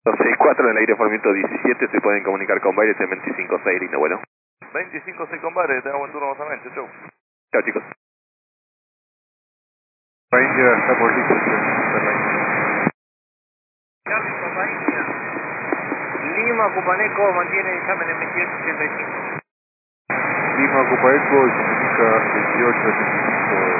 264 en el aire formito 17, se pueden comunicar con Baires en 25-6, lindo vuelo. 25-6 con Baires, te hago buen turno nuevamente, chau. Chao chicos. Ranger, estamos listos. Charlie, compañía. Lima, Cupaneco, mantiene el examen en 2885. Lima, Copa Eco, comunica 2885.